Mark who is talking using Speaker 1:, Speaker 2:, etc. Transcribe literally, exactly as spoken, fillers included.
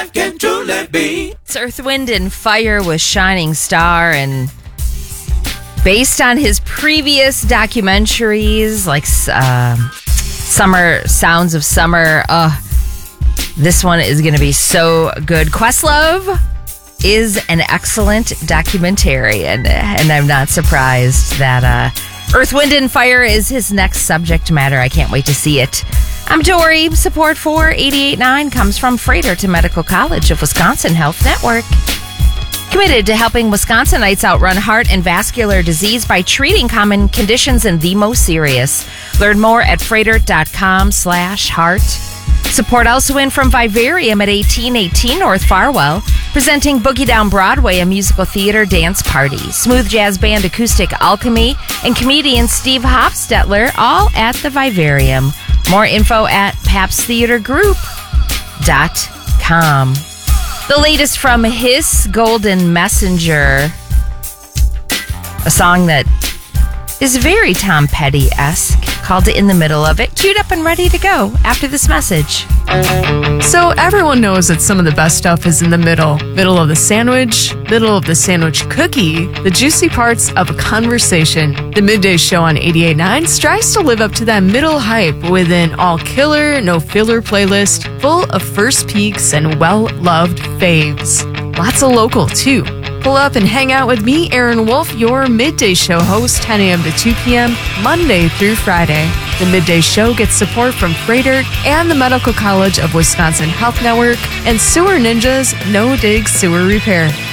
Speaker 1: Can truly be.
Speaker 2: It's Earth, Wind, and Fire with Shining Star, and based on his previous documentaries like uh, Summer Sounds of Summer, uh, this one is going to be so good. Questlove is an excellent documentarian, and I'm not surprised that uh, Earth, Wind, and Fire is his next subject matter. I can't wait to see it. I'm Dory. Support for eighty-eight point nine comes from Freighter to Medical College of Wisconsin Health Network. Committed to helping Wisconsinites outrun heart and vascular disease by treating common conditions in the most serious. Learn more at freighter.com slash heart. Support also in from Vivarium at eighteen eighteen North Farwell, presenting Boogie Down Broadway, a musical theater dance party. Smooth jazz band Acoustic Alchemy and comedian Steve Hofstetler, all at the Vivarium. More info at paps theater group dot com. The latest from His Golden Messenger, a song that is very Tom Petty-esque, called In the Middle of It, queued up and ready to go after this message.
Speaker 3: So everyone knows that some of the best stuff is in the middle. Middle of the sandwich, middle of the sandwich cookie, the juicy parts of a conversation. The Midday Show on eighty-eight point nine strives to live up to that middle hype with an all-killer, no-filler playlist full of first peeks and well-loved faves. Lots of local, too. Pull up and hang out with me, Aaron Wolf, your Midday Show host, ten a.m. to two p.m., Monday through Friday. The Midday Show gets support from Freighter and the Medical College of Wisconsin Health Network and Sewer Ninjas No Dig Sewer Repair.